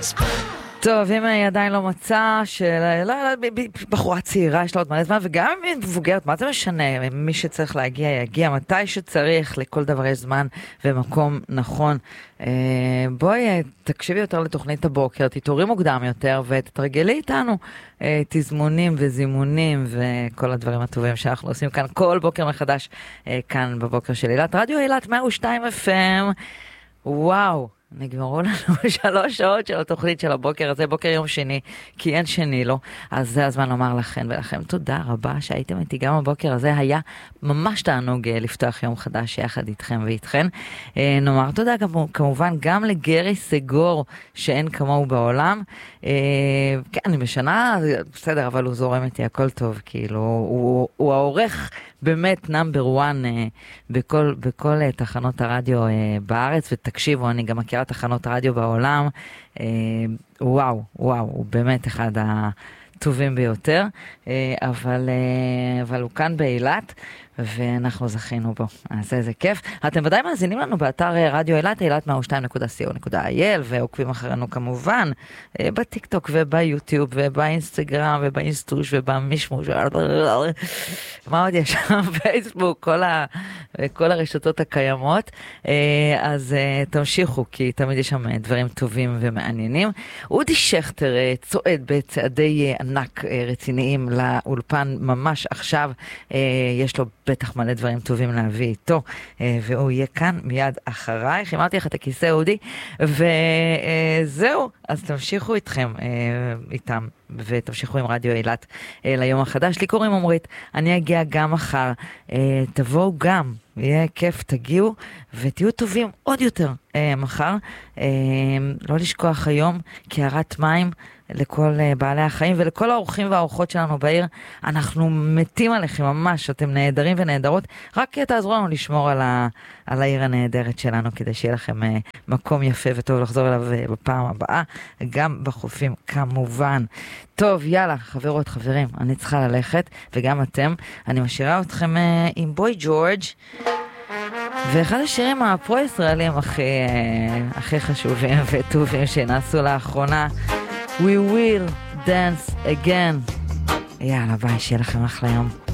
טוב, אם עדיין לא מצא בחורה צעירה יש לה עוד מלא זמן, וגם אם מבוגרת, מה זה משנה? מי שצריך להגיע יגיע מתי שצריך, לכל דבר יש זמן ומקום נכון. בואי תקשיבי יותר לתוכנית הבוקר, תתעוררי מוקדם יותר ותתרגלי איתנו תזמונים וזימונים וכל הדברים הטובים שאנחנו עושים כאן כל בוקר מחדש, כאן בבוקר של אילת. רדיו אילת 102 FM. וואו, נגמרו לנו 3 שעות של התוכנית של הבוקר הזה, בוקר יום שני, כי אין שני לו. אז זה הזמן לומר לכם ולכם תודה רבה שהייתם איתי גם הבוקר הזה. היה ממש תענוג לפתוח יום חדש יחד איתכם ואיתכן. נאמר תודה כמובן גם לגרי סגור שאין כמוהו בעולם. כן, אני משנה, בסדר, אבל הוא זורם איתי, הכל טוב, כאילו, הוא העורך באמת נאמבר 1 בכל תחנות הרדיו בארץ, ותקשיבו, אני גם מכירה תחנות רדיו בעולם, וואו, הוא באמת אחד הטובים ביותר, אבל הוא כאן באילת, ואנחנו זכינו בו. אז איזה כיף. אתם ודאי מאזינים לנו באתר רדיו אילת, אילת102.co.il, ועוקבים אחרינו כמובן בטיקטוק וביוטיוב ובאינסטגרם ובאינסטוש ובמישמוש. מה עוד יש שם? פייסבוק, כל הרשתות הקיימות. אז תמשיכו, כי תמיד יש שם דברים טובים ומעניינים. אודי שכטר צועד בצעדי ענק רציניים לאולפן ממש עכשיו. יש לו בטח מלא דברים טובים להביא איתו, והוא יהיה כאן מיד אחריי. חימרתי לך את הכיסא, אודי, וזהו, אז תמשיכו איתם, ותמשיכו עם רדיו אילת ליום החדש. לי קוראים עומרית, אני אגיע גם מחר, תבואו גם, יהיה כיף, תגיעו, ותהיו טובים עוד יותר מחר. לא לשכוח היום, קערת מים, לכל בעלי החיים ולכל האורחים והאורחות שלנו בעיר. אנחנו מתים עליכם ממש, אתם נהדרים ונהדרות, רק תעזרו לנו לשמור על העיר הנהדרת שלנו, כדי שיהיה לכם מקום יפה וטוב לחזור אליו בפעם הבאה, גם בחופים כמובן. טוב, יאללה, חברות, חברים, אני צריכה ללכת, וגם אתם. אני משאירה אתכם עם בוי ג'ורג', ואחד השירים הפרו-ישראלים הכי חשובים וטובים שנעשו לאחרונה, We will dance again. יאללה, ביי, שיהיה לכם אחלה יום.